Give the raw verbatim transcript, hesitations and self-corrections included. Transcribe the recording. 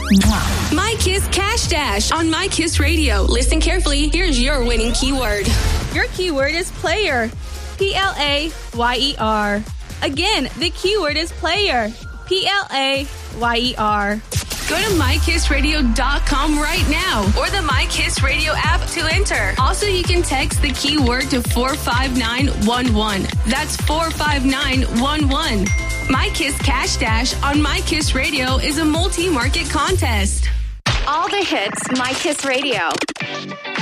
Mwah. My Kiss Cash Dash on My Kiss Radio. Listen carefully. Here's your winning keyword. Your keyword is player. P L A Y E R. Again, the keyword is player. P L A Y E R. Go to my kiss radio dot com right now or the My Kiss Radio app to enter. Also, you can text the keyword to four five nine one one. That's four five nine one one. My Kiss Cash Dash on My Kiss Radio is a multi-market contest. All the hits, My Kiss Radio.